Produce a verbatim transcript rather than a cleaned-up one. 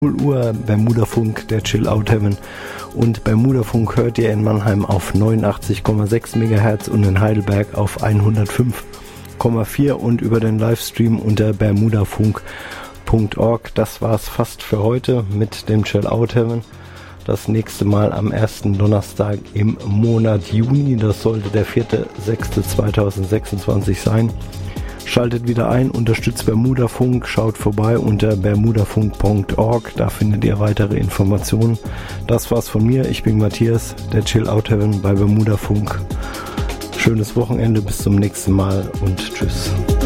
null Uhr Bermudafunk, der Chill Out Heaven. Und Bermudafunk hört ihr in Mannheim auf neunundachtzig Komma sechs Megahertz und in Heidelberg auf hundertfünf Komma vier und über den Livestream unter bermudafunk punkt org. Das war's fast für heute mit dem Chill Out Heaven. Das nächste Mal am ersten Donnerstag im Monat Juni. Das sollte der vierte sechste zweitausendsechsundzwanzig sein. Schaltet wieder ein, unterstützt Bermudafunk, schaut vorbei unter bermudafunk punkt org, da findet ihr weitere Informationen. Das war's von mir, ich bin Matthias, der Chill Out Heaven bei Bermudafunk. Schönes Wochenende, bis zum nächsten Mal und tschüss.